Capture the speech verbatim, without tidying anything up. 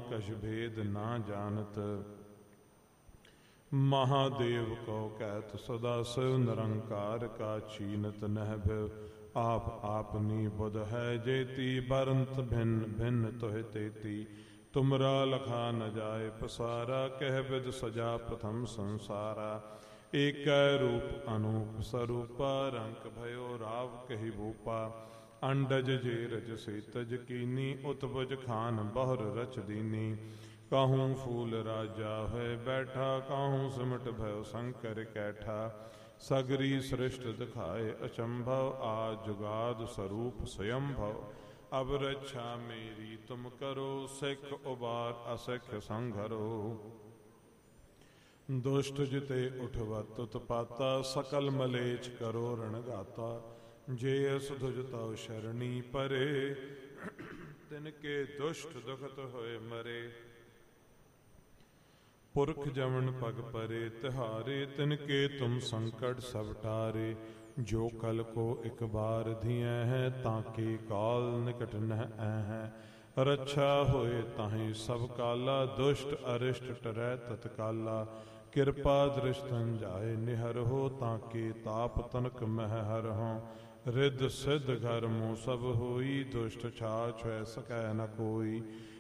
कछ भेद ना जानत। महादेव को कहत सदा शिव निरंकार का चीनत नह भय। आप आपनी बुध है जेती बरंत भिन्न भिन्न तुह तेती। तुमरा लखा न जाए पसारा कह विद सजा प्रथम संसारा। एक रूप अनूप स्वरूपा रंक भयो राव कही भूपा। अंडज जे रज से तज कीनी उत्बुज खान बहुर रच दीनी। काहूँ फूल राजा है बैठा काहूँ सिमट भयो शंकर कैठा। सगरी सृष्ट दिखाए अचंभव आज जुगाद स्वरूप स्वयंभव। अब रक्षा मेरी तुम करो सिख उबार असख संघरो। दुष्ट जिते उठवत उत्पाता सकल मलेच करो रणगाता। जे सुधुज तव शरणी परे तिनके दुष्ट दुखत होए मरे। पुरख जमन पग परे तिहारे तिनके तुम संकट सब टारे। जो कल को एक बार धिय है ताके काल निकट न है। रक्षा होए ताहि सब काला दुष्ट अरिष्ट टरै तत्काला। कृपा दृष्टन जाए निहर हो ताके ताप तनक मह हर हो। रिद सिद्ध घर मुँह सब होई दुष्ट छाछ है सकै न कोई।